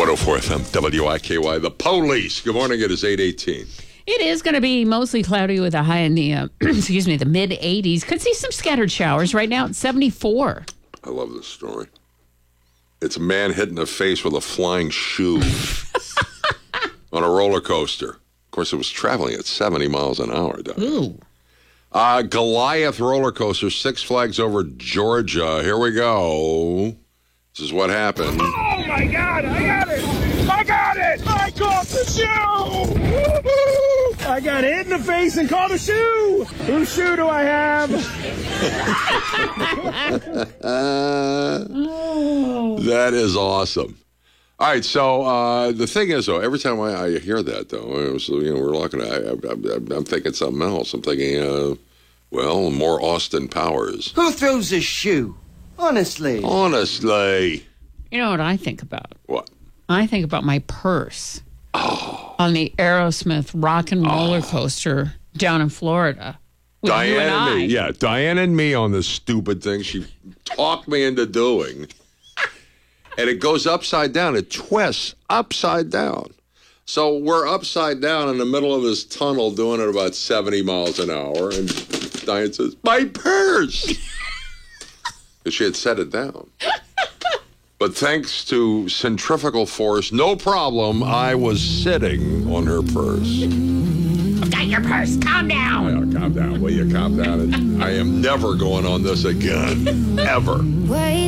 104 FM, WIKY, The Police. Good morning. It is 8:18. It is going to be mostly cloudy with a high in the, the mid 80s. Could see some scattered showers. Right now it's 74. I love this story. It's a man hit in the face with a flying shoe on a roller coaster. Of course, it was traveling at 70 miles an hour. Ooh. Goliath roller coaster, Six Flags over Georgia. Here we go. This is what happened. Oh, my God. I got it. I caught the shoe. I got hit in the face and caught a shoe. Whose shoe do I have? That is awesome. All right, so the thing is, though, every time I hear that, though, we're looking at, I'm thinking something else. I'm thinking, more Austin Powers. Who throws a shoe? Honestly. You know what I think about? What? I think about my purse on the Aerosmith rock and roller coaster down in Florida. With you Diane and I. me. Yeah, Diane and me on this stupid thing she talked me into doing. And it goes upside down. It twists upside down. So we're upside down in the middle of this tunnel doing it about 70 miles an hour. And Diane says, my purse. Because she had set it down. But thanks to centrifugal force, no problem, I was sitting on her purse. I've got your purse. Calm down. Calm down. Will you calm down? I am never going on this again. Ever.